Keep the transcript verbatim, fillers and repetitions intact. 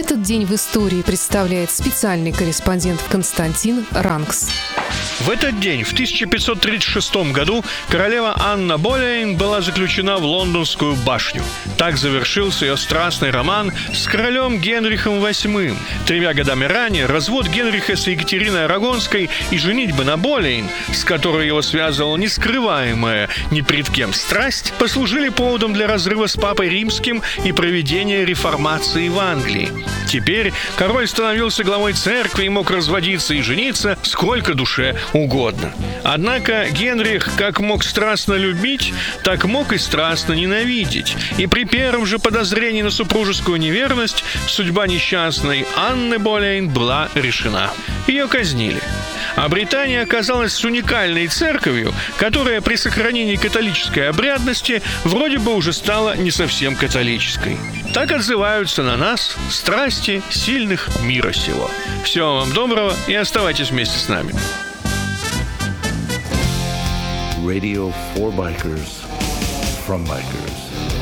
Этот день в истории представляет специальный корреспондент Константин Ранкс. В этот день, в тысяча пятьсот тридцать шестом году, королева Анна Болейн была заключена в Лондонскую башню. Так завершился ее страстный роман с королем Генрихом восьмым. Тремя годами ранее развод Генриха с Екатериной Арагонской и женитьба на Болейн, с которой его связывала нескрываемая ни пред кем страсть, послужили поводом для разрыва с папой римским и проведения реформации в Англии. Теперь король становился главой церкви и мог разводиться и жениться сколько душе угодно. Однако Генрих как мог страстно любить, так мог и страстно ненавидеть. И при первом же подозрении на супружескую неверность судьба несчастной Анны Болейн была решена. Ее казнили. А Британия оказалась с уникальной церковью, которая при сохранении католической обрядности вроде бы уже стала не совсем католической. Так отзываются на нас страсти сильных мира сего. Всего вам доброго и оставайтесь вместе с нами. Radio for bikers, from bikers.